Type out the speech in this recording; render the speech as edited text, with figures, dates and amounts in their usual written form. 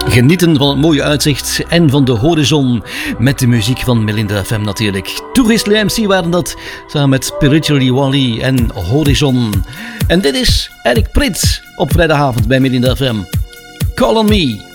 Genieten van het mooie uitzicht en van de horizon met de muziek van Melinda FM natuurlijk. Tourist MC waren dat, samen met Spiritually Wally en Horizon. En dit is Eric Prits op vrijdagavond bij Melinda FM. Call on Me.